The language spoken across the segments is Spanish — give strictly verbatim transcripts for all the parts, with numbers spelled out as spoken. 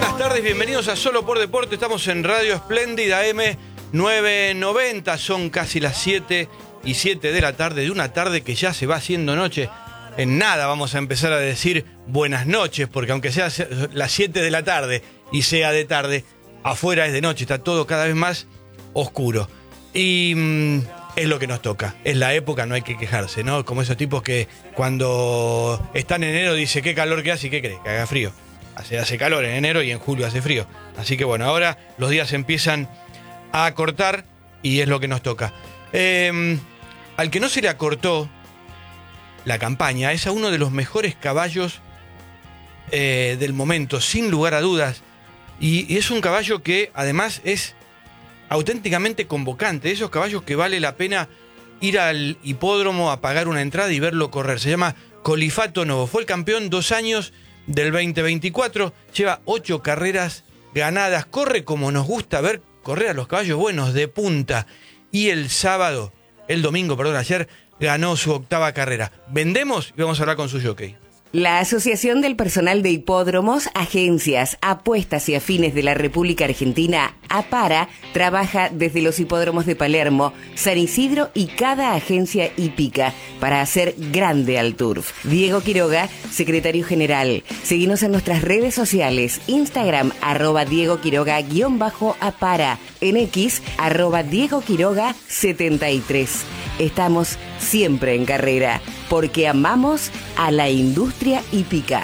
buenas tardes, bienvenidos a Solo por Deporte. Estamos en Radio Espléndida A M novecientos noventa. Son casi las siete y siete de la tarde, de una tarde que ya se va haciendo noche. En nada vamos a empezar a decir buenas noches, porque aunque sea las siete de la tarde y sea de tarde, afuera es de noche, está todo cada vez más oscuro. Y mmm, es lo que nos toca, es la época, no hay que quejarse, ¿no? Como esos tipos que cuando están en enero dice qué calor que hace y qué crees, que haga frío. Hace, hace calor en enero y en julio hace frío. Así que bueno, ahora los días empiezan a acortar y es lo que nos toca. Eh, al que no se le acortó la campaña es a uno de los mejores caballos eh, del momento, sin lugar a dudas. Y, y es un caballo que además es auténticamente convocante. Esos caballos que vale la pena ir al hipódromo a pagar una entrada y verlo correr. Se llama Colifato Novo. Fue el campeón dos años del veinte veinticuatro. Lleva ocho carreras ganadas. Corre como nos gusta ver correr a los caballos buenos, de punta. Y el sábado, el domingo, perdón, ayer, ganó su octava carrera. Vendemos y vamos a hablar con su jockey. La Asociación del Personal de Hipódromos, Agencias, Apuestas y Afines de la República Argentina, APARA, trabaja desde los hipódromos de Palermo, San Isidro y cada agencia hípica para hacer grande al turf. Diego Quiroga, secretario general. Seguinos en nuestras redes sociales, Instagram, arroba Diego Quiroga, guión bajo APARA, en X, arroba Diego Quiroga setenta y tres. Estamos siempre en carrera, porque amamos a la industria hípica.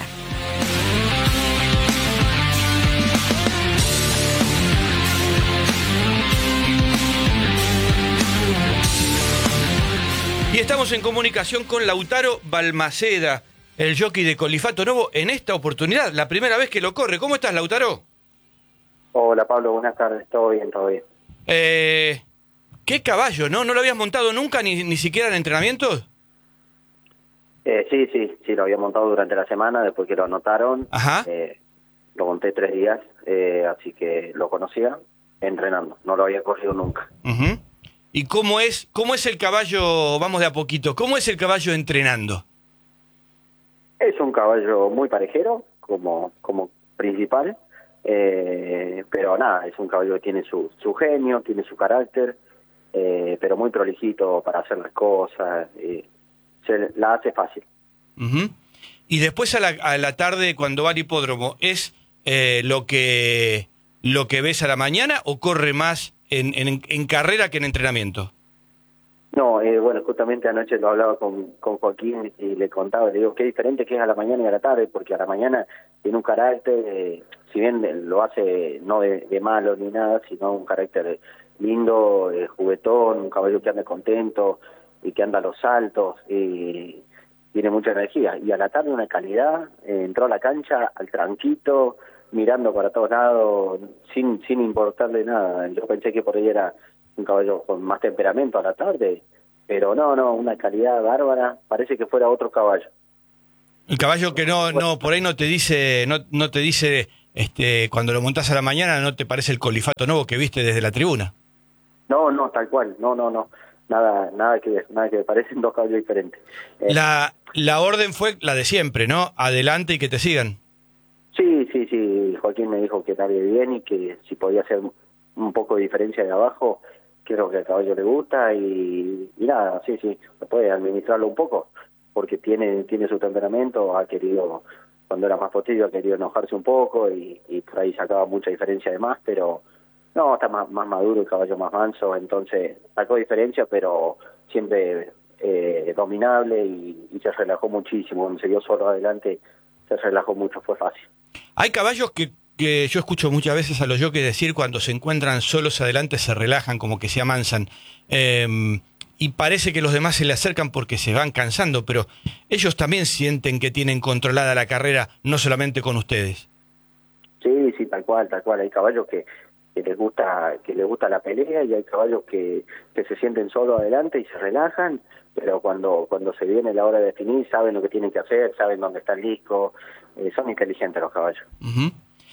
Y estamos en comunicación con Lautaro Balmaceda, el jockey de Colifato Novo, en esta oportunidad, la primera vez que lo corre. ¿Cómo estás, Lautaro? Hola, Pablo, buenas tardes. Todo bien, todo bien. Eh... ¿Qué caballo, no? ¿No lo habías montado nunca, ni, ni siquiera en entrenamientos? Eh, sí, sí, sí, lo había montado durante la semana, después que lo anotaron. Ajá. Eh, lo monté tres días, eh, así que lo conocía entrenando. No lo había corrido nunca. Uh-huh. ¿Y cómo es, cómo es el caballo, vamos de a poquito, cómo es el caballo entrenando? Es un caballo muy parejero, como, como principal, eh, pero nada, es un caballo que tiene su, su genio, tiene su carácter. Eh, pero muy prolijito para hacer las cosas, eh, se la hace fácil. Uh-huh. Y después a la, a la tarde, cuando va al hipódromo, ¿es eh, lo que lo que ves a la mañana o corre más en, en, en carrera que en entrenamiento? No, eh, bueno, justamente anoche lo hablaba con, con Joaquín y le contaba, le digo, qué diferente que es a la mañana y a la tarde, porque a la mañana tiene un carácter, eh, si bien lo hace no de, de malo ni nada, sino un carácter lindo, eh, juguetón, un caballo que anda contento y que anda a los saltos, y tiene mucha energía. Y a la tarde una calidad, eh, entró a la cancha al tranquito, mirando para todos lados, sin sin importarle nada. Yo pensé que por ahí era un caballo con más temperamento a la tarde, pero no, no, una calidad bárbara, parece que fuera otro caballo. El caballo que no, no, por ahí no te dice, no, no te dice, este, cuando lo montás a la mañana, ¿no te parece el Colifato Novo que viste desde la tribuna? No, no, tal cual, no, no, no, nada, nada que ver, nada que ver, parecen dos caballos diferentes. Eh, la, la orden fue la de siempre, ¿no? Adelante y que te sigan. Sí, sí, sí, Joaquín me dijo que estaría bien y que si podía hacer un poco de diferencia de abajo, que es lo que al caballo le gusta, y, y nada, sí, sí, puede administrarlo un poco, porque tiene tiene su temperamento, ha querido, cuando era más potrillo, ha querido enojarse un poco y, y por ahí sacaba mucha diferencia de más, pero no, está más, más maduro, el caballo más manso, entonces sacó diferencia, pero siempre eh, dominable y, y se relajó muchísimo. Cuando se dio solo adelante, se relajó mucho, fue fácil. Hay caballos que, que yo escucho muchas veces a los jockeys decir cuando se encuentran solos adelante se relajan, como que se amansan. Eh, y parece que los demás se le acercan porque se van cansando, pero ellos también sienten que tienen controlada la carrera, no solamente con ustedes. Sí, sí, tal cual, tal cual. Hay caballos que que les gusta que les gusta la pelea y hay caballos que, que se sienten solo adelante y se relajan, pero cuando cuando se viene la hora de definir saben lo que tienen que hacer, saben dónde está el disco, eh, son inteligentes los caballos. Uh-huh.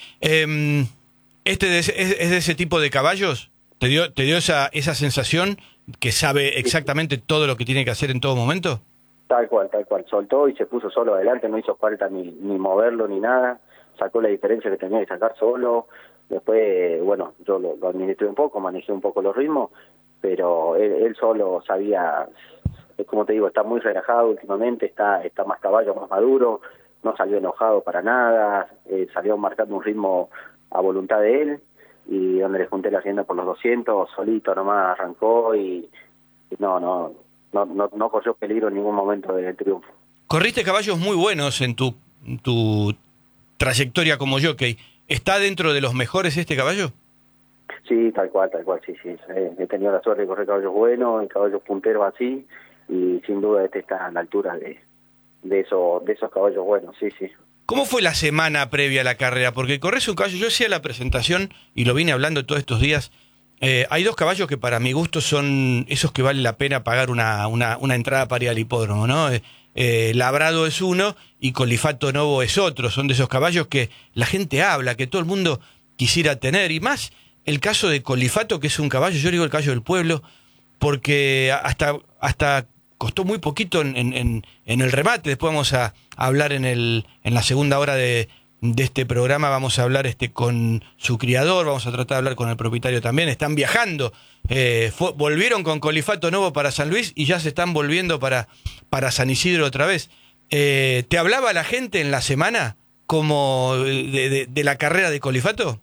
eh, ¿Este de ese, es, es de ese tipo de caballos? ¿Te dio te dio esa esa sensación que sabe exactamente todo lo que tiene que hacer en todo momento? Tal cual, tal cual. Soltó y se puso solo adelante, no hizo falta ni, ni moverlo ni nada. sacó la diferencia que tenía que sacar solo. Después, bueno, yo lo, lo administré un poco, manejé un poco los ritmos, pero él, él solo sabía, como te digo, está muy relajado últimamente, está, está más caballo, más maduro, no salió enojado para nada, eh, salió marcando un ritmo a voluntad de él, y donde le junté la hacienda por los doscientos, solito nomás arrancó y, y no, no, no, no, no corrió peligro en ningún momento del triunfo. Corriste caballos muy buenos en tu, en tu trayectoria como jockey. ¿Está dentro de los mejores este caballo? Sí, tal cual, tal cual, sí, sí. Eh, he tenido la suerte de correr caballos buenos, y caballos punteros así, y sin duda este está a la altura de, de, esos, de esos caballos buenos, sí, sí. ¿Cómo fue la semana previa a la carrera? Porque corres un caballo, yo hacía la presentación y lo vine hablando todos estos días. Eh, hay dos caballos que para mi gusto son esos que vale la pena pagar una, una, una entrada para ir al hipódromo, ¿no? Eh, eh, Labrado es uno y Colifato Novo es otro. Son de esos caballos que la gente habla, que todo el mundo quisiera tener. Y más el caso de Colifato, que es un caballo, yo digo el caballo del pueblo, porque hasta, hasta costó muy poquito en, en, en el remate. Después vamos a hablar en, el, en la segunda hora de... de este programa, vamos a hablar este con su criador, vamos a tratar de hablar con el propietario también. Están viajando, eh, fue, volvieron con Colifato Novo para San Luis y ya se están volviendo para, para San Isidro otra vez. Eh, ¿Te hablaba la gente en la semana como de, de, de la carrera de Colifato?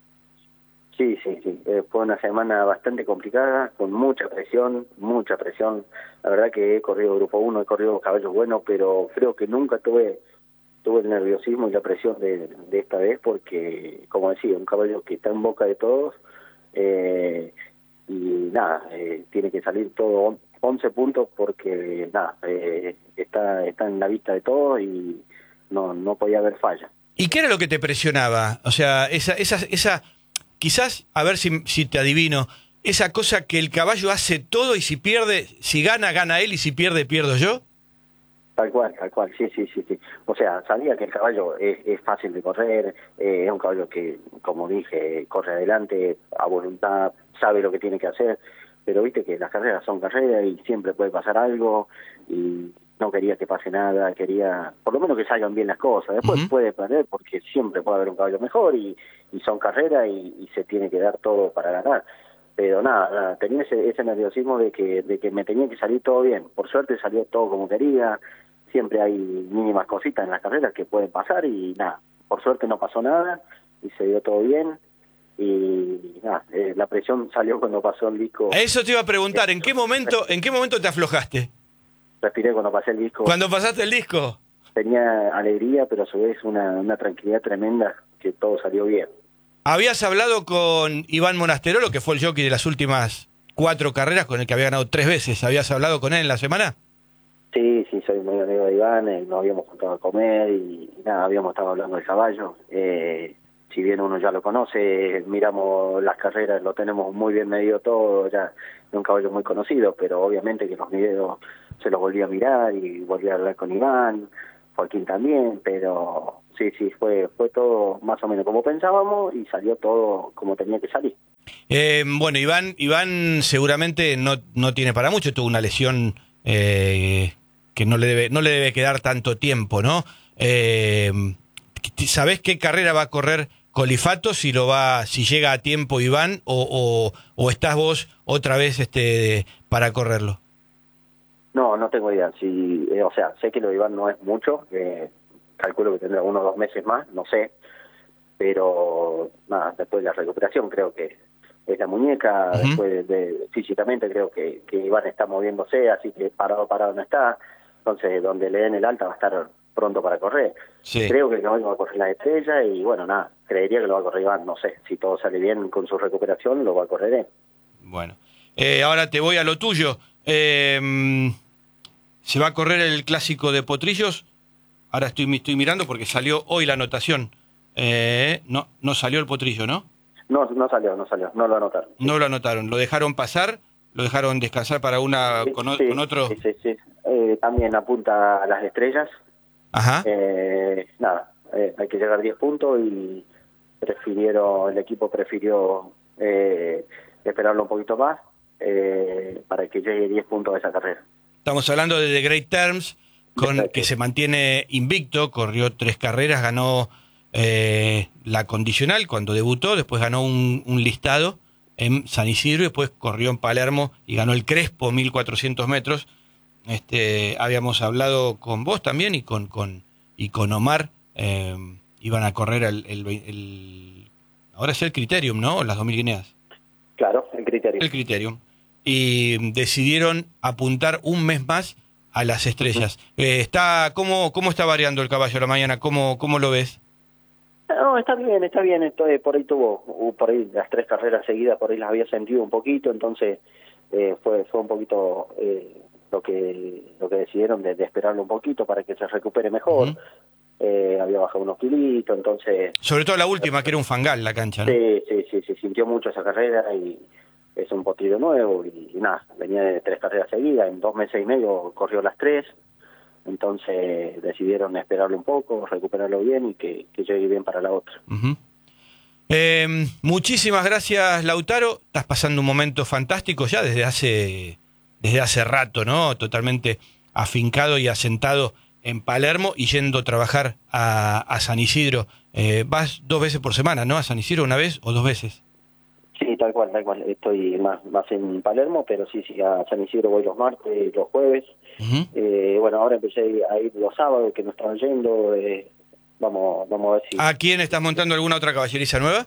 Sí, sí, sí. Eh, fue una semana bastante complicada, con mucha presión, mucha presión. La verdad que he corrido Grupo uno, he corrido caballos buenos, pero creo que nunca tuve... tuve el nerviosismo y la presión de, de esta vez porque, como decía, un caballo que está en boca de todos, eh, y nada, eh, tiene que salir todo once puntos porque, nada, eh, está, está en la vista de todos y no, no podía haber falla. ¿Y qué era lo que te presionaba? O sea, esa, esa, esa quizás, a ver si, si te adivino, esa cosa que el caballo hace todo y si pierde, si gana, gana él y si pierde, pierdo yo. Tal cual, tal cual, sí, sí, sí, sí. O sea, sabía que el caballo es, es fácil de correr, eh, es un caballo que, como dije, corre adelante a voluntad, sabe lo que tiene que hacer, pero viste que las carreras son carreras y siempre puede pasar algo y no quería que pase nada, quería por lo menos que salgan bien las cosas. Después uh-huh. puede perder porque siempre puede haber un caballo mejor y, y son carreras y, y se tiene que dar todo para ganar. Pero nada, nada tenía ese, ese nerviosismo de que, de que me tenía que salir todo bien. Por suerte salió todo como quería. Siempre hay mínimas cositas en las carreras que pueden pasar y nada, por suerte no pasó nada y se dio todo bien y nada, eh, la presión salió cuando pasó el disco. Eso te iba a preguntar, ¿en qué momento, en qué momento te aflojaste? Respiré cuando pasé el disco. ¿Cuando pasaste el disco? Tenía alegría, pero a su vez una, una tranquilidad tremenda, que todo salió bien. ¿Habías hablado con Iván Monasterolo, que fue el jockey de las últimas cuatro carreras, con el que había ganado tres veces? ¿Habías hablado con él en la semana? Sí, sí, soy muy amigo de Iván, eh, nos habíamos juntado a comer y, y nada, habíamos estado hablando del caballo. Eh, si bien uno ya lo conoce, miramos las carreras, lo tenemos muy bien medido todo, ya es un caballo muy conocido, pero obviamente que los videos se los volví a mirar y volví a hablar con Iván, Joaquín también, pero sí, sí, fue, fue todo más o menos como pensábamos y salió todo como tenía que salir. Eh, bueno, Iván, Iván seguramente no, no tiene para mucho, tuvo una lesión... Eh, que no le debe no le debe quedar tanto tiempo, ¿no? Eh, ¿Sabés qué carrera va a correr Colifato? Si lo va, si llega a tiempo Iván o, o, o estás vos otra vez este para correrlo. No, no tengo idea. Si, eh, o sea, sé que lo de Iván no es mucho, eh, calculo que tendrá uno o dos meses más, no sé, pero nada, después de la recuperación creo que es la muñeca, uh-huh. después de, de, físicamente creo que, que Iván está moviéndose, así que parado, parado no está. Entonces, donde le den el alta va a estar pronto para correr. Sí. Creo que el caballo va a correr la estrella y, bueno, nada, creería que lo va a correr Iván. No sé, si todo sale bien con su recuperación, lo va a correr él. Bueno, eh, ahora te voy a lo tuyo. Eh, ¿Se va a correr el clásico de Potrillos? Ahora estoy, estoy mirando porque salió hoy la anotación. Eh, no, no salió el Potrillo, ¿no? No, no salió, no salió, no lo anotaron. Sí. No lo anotaron, lo dejaron pasar, lo dejaron descansar para una sí, con, o, sí, con otro... Sí, sí, sí. Eh, también apunta a las estrellas. Ajá. Eh, nada, eh, hay que llegar a diez puntos y prefirieron, el equipo prefirió eh, esperarlo un poquito más eh, para que llegue diez puntos a esa carrera. Estamos hablando de The Great Terms, con, que se mantiene invicto, corrió tres carreras, ganó eh, la condicional cuando debutó, después ganó un, un listado en San Isidro y después corrió en Palermo y ganó el Crespo mil cuatrocientos metros. Este, habíamos hablado con vos también y con, con, y con Omar, eh, iban a correr el, el, el ahora es el Criterium, ¿no? Las dos mil guineas. Claro, el Criterium. El Criterium. Y decidieron apuntar un mes más a las estrellas. Eh, está, ¿cómo, ¿Cómo está variando el caballo a la mañana? ¿Cómo, cómo lo ves? No, está bien, está bien. Esto, eh, por ahí tuvo, por ahí las tres carreras seguidas, por ahí las había sentido un poquito, entonces eh, fue fue un poquito eh, lo que lo que decidieron de, de esperarlo un poquito para que se recupere mejor. Uh-huh. eh, había bajado unos kilitos, entonces... Sobre todo la última, que era un fangal la cancha, ¿no? Sí, sí, sí, se sintió mucho esa carrera y es un potrillo nuevo y, y nada, venía de tres carreras seguidas, en dos meses y medio corrió las tres. Entonces decidieron esperarlo un poco, recuperarlo bien y que, que llegue bien para la otra. Uh-huh. eh, muchísimas gracias, Lautaro. Estás pasando un momento fantástico ya desde hace desde hace rato, ¿no? Totalmente afincado y asentado en Palermo y yendo a trabajar a, a San Isidro. Eh, vas dos veces por semana, ¿no? A San Isidro, una vez o dos veces. Sí, tal cual, tal cual. Estoy más más en Palermo, pero sí, sí, a San Isidro voy los martes y los jueves. Uh-huh. Eh, bueno, ahora empecé a ir los sábados, que no estaban yendo. Eh, vamos vamos a ver si... ¿A quién estás montando alguna otra caballeriza nueva?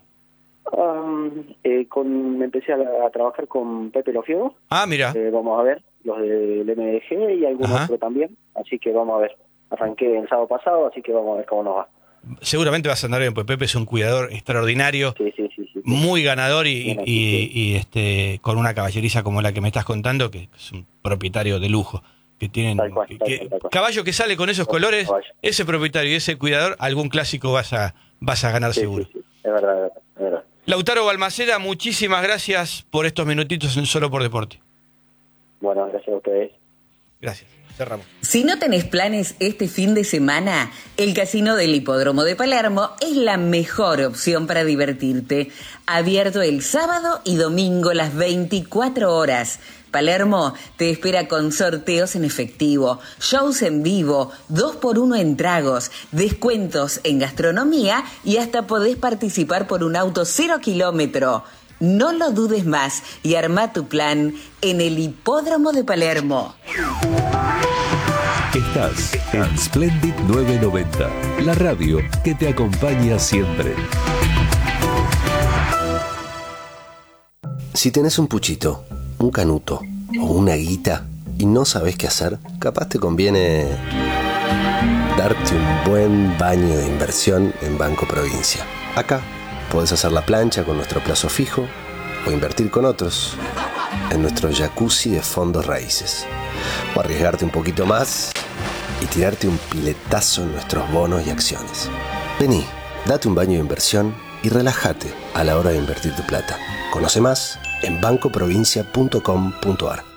Um, eh, con empecé a, a trabajar con Pepe Lofiego. Ah, mira. Eh, vamos a ver, los del M D G y algunos otros también. Así que vamos a ver. Arranqué el sábado pasado, así que vamos a ver cómo nos va. Seguramente vas a andar bien, pues Pepe es un cuidador extraordinario, sí, sí, sí, sí, muy ganador y, bien, y, y, y este con una caballeriza como la que me estás contando, que es un propietario de lujo. Que tienen tal cual, que, tal que, cual, tal cual. Caballo que sale con esos colores, caballo. Ese propietario y ese cuidador, algún clásico vas a vas a ganar sí, seguro. Sí, sí. Es verdad, es verdad. Lautaro Balmaceda, muchísimas gracias por estos minutitos en Solo por Deporte. Bueno, gracias a ustedes. Gracias. Cerramos. Si no tenés planes este fin de semana, el Casino del Hipódromo de Palermo es la mejor opción para divertirte. Abierto el sábado y domingo las veinticuatro horas. Palermo te espera con sorteos en efectivo, shows en vivo, dos por uno en tragos, descuentos en gastronomía y hasta podés participar por un auto cero kilómetro. No lo dudes más y arma tu plan en el Hipódromo de Palermo. Estás en Splendid novecientos noventa, la radio que te acompaña siempre. Si tenés un puchito, un canuto o una guita y no sabés qué hacer, capaz te conviene darte un buen baño de inversión en Banco Provincia. Acá podés hacer la plancha con nuestro plazo fijo o invertir con otros en nuestro jacuzzi de fondos raíces. O arriesgarte un poquito más y tirarte un piletazo en nuestros bonos y acciones. Vení, date un baño de inversión y relájate a la hora de invertir tu plata. Conoce más en banco provincia punto com punto a r.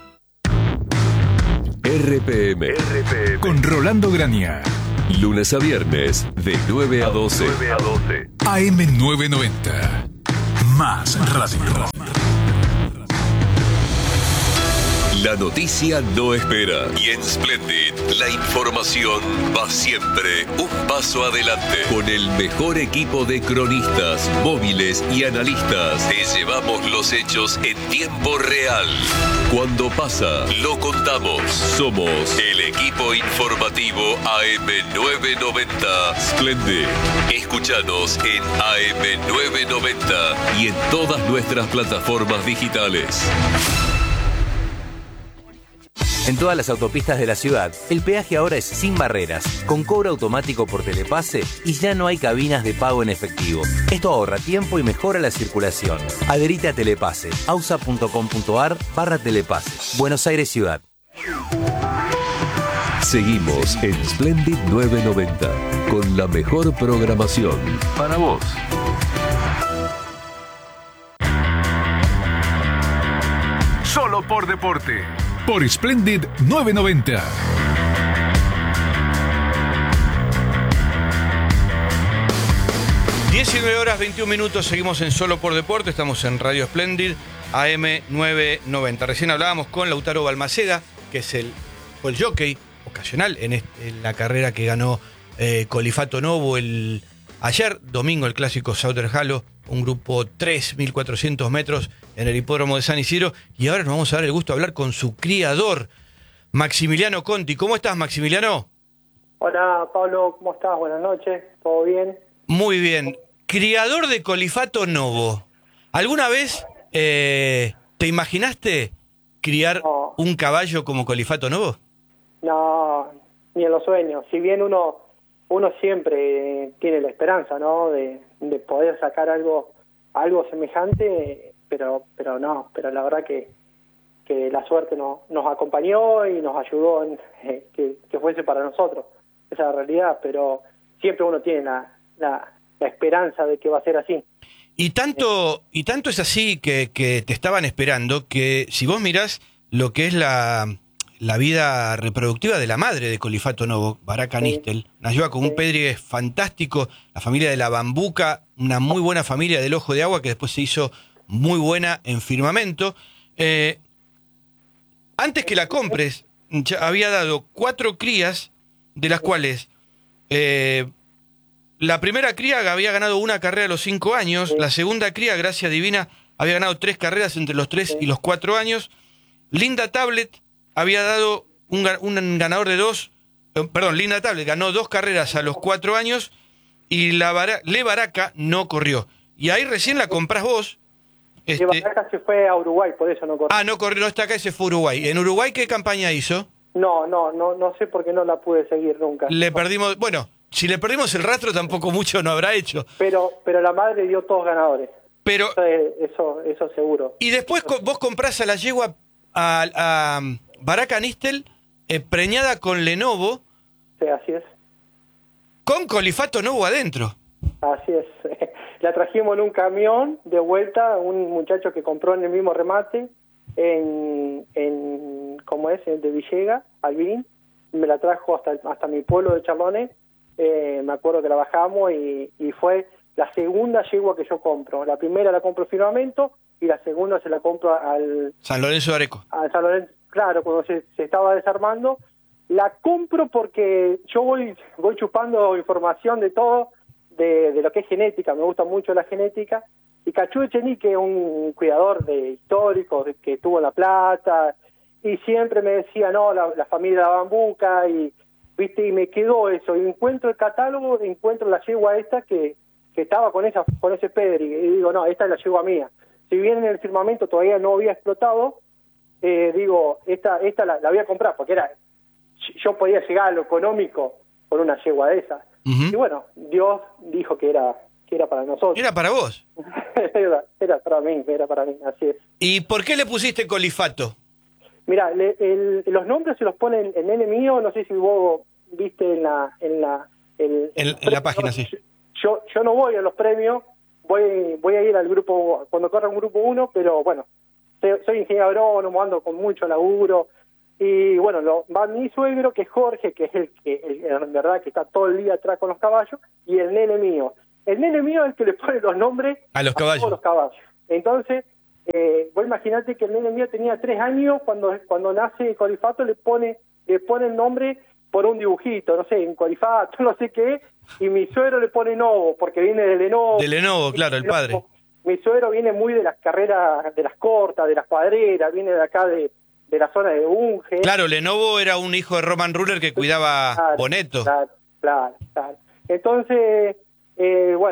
R P M. R P M con Rolando Grania. Lunes a viernes de nueve a doce. nueve a doce. A M novecientos noventa. Más radio. La noticia no espera y en Splendid la información va siempre un paso adelante. Con el mejor equipo de cronistas, móviles y analistas te llevamos los hechos en tiempo real. Cuando pasa, lo contamos. Somos el equipo informativo A M novecientos noventa Splendid. Escúchanos en A M novecientos noventa y en todas nuestras plataformas digitales. En todas las autopistas de la ciudad, el peaje ahora es sin barreras, con cobro automático por Telepase y ya no hay cabinas de pago en efectivo. Esto ahorra tiempo y mejora la circulación. Adherite a Telepase, ausa punto com punto a r barra Telepase. Buenos Aires Ciudad. Seguimos en Splendid novecientos noventa, con la mejor programación para vos. Solo por deporte. Por Splendid novecientos noventa. diecinueve horas veintiún minutos, seguimos en Solo por Deporte, estamos en Radio Splendid, A M novecientos noventa. Recién hablábamos con Lautaro Balmaceda, que es el, fue el jockey ocasional en, este, en la carrera que ganó eh, Colifato Novo el, Ayer, domingo, el clásico Southern Halo, un grupo tres mil cuatrocientos metros en el hipódromo de San Isidro. Y ahora nos vamos a dar el gusto de hablar con su criador, Maximiliano Conti. ¿Cómo estás, Maximiliano? Hola, Pablo, ¿cómo estás? Buenas noches, ¿todo bien? Muy bien. Criador de Colifato Novo. ¿Alguna vez eh, te imaginaste criar No. un caballo como Colifato Novo? No, ni en los sueños. Si bien uno uno siempre tiene la esperanza, ¿no? De, de poder sacar algo algo semejante, pero pero no, pero la verdad que, que la suerte no, nos acompañó y nos ayudó en eh, que, que fuese para nosotros. Esa es la realidad, pero siempre uno tiene la, la, la esperanza de que va a ser así. Y tanto, y tanto es así que, que te estaban esperando que si vos mirás lo que es la, la vida reproductiva de la madre de Colifato Novo, Baraka Sí. Nistel, nació con un Sí. pedrie fantástico, la familia de la Bambuca, una muy buena familia del Ojo de Agua que después se hizo muy buena en Firmamento. Eh, antes que la compres, ya había dado cuatro crías, de las cuales eh, la primera cría había ganado una carrera a los cinco años, Sí. la segunda cría, Gracia Divina, había ganado tres carreras entre los tres Sí. y los cuatro años. Linda Tablet había dado un, ga- un ganador de dos, eh, perdón, Linda Tablet ganó dos carreras a los cuatro años y la Bara- Le Baraka no corrió. Y ahí recién la comprás vos. Este, Este... se fue a Uruguay, por eso no corrió. ah, no corrió, no está acá, ese fue Uruguay. ¿En Uruguay qué campaña hizo? No, no, no, no sé por qué no la pude seguir nunca. Le perdimos, bueno, si le perdimos el rastro tampoco mucho no habrá hecho. Pero pero la madre dio todos ganadores. Pero, Eso, es- eso, eso seguro. y después co- vos comprás a la yegua a, a Baraka Nistel eh, preñada con Lenovo, Sí, así es. con Colifato Novo adentro. Así es. La trajimos en un camión de vuelta, un muchacho que compró en el mismo remate, en, en ¿cómo es? En de Villega, Albirín. Me la trajo hasta hasta mi pueblo de Charlones. Eh, me acuerdo que la bajamos y, y fue la segunda yegua que yo compro. La primera la compro en Firmamento y la segunda se la compro al, San Lorenzo de Areco. a San Lorenzo, claro, cuando se, se estaba desarmando. La compro porque yo voy voy chupando información de todo, de, de lo que es genética, me gusta mucho la genética, y Cachú Echenique es un cuidador de históricos de, que tuvo La Plata, y siempre me decía, no, la, la familia de la Bambuca, y viste y me quedó eso, y encuentro el catálogo, encuentro la yegua esta que, que estaba con esa con ese pedri, y digo, no, esta es la yegua mía. Si bien en el Firmamento todavía no había explotado, eh, digo, esta esta la, la voy a comprar, porque era yo podía llegar a lo económico por una yegua de esas. Ujú. Y bueno, Dios dijo que era que era para nosotros. Era para vos. era, era para mí, era para mí, así es. ¿Y por qué le pusiste Colifato? Mira, le, el, los nombres se los pone el, el nene mío, no sé si vos viste en la en la el, En- el en la premio. página, sí. Yo yo no voy a los premios, voy voy a ir al grupo cuando corra un grupo uno, pero bueno, soy, soy ingeniero agrónomo, ando con mucho laburo. Y bueno, lo, va mi suegro, que es Jorge, que es el que el, en verdad que está todo el día atrás con los caballos, y el nene mío. El nene mío es el que le pone los nombres A los caballos. todos los caballos. Entonces, eh, vos imaginate que el nene mío tenía tres años, cuando cuando nace Colifato le pone le pone el nombre por un dibujito, no sé, en Colifato, no sé qué, y mi suegro le pone Novo, porque viene de Lenovo. De Lenovo, claro, el padre. Mi suegro viene muy de las carreras, de las cortas, de las cuadreras, viene de acá de de la zona de Unge. Claro, Lenovo era un hijo de Roman Ruller que cuidaba Claro, Boneto. Claro, claro, claro. Entonces, eh, bueno,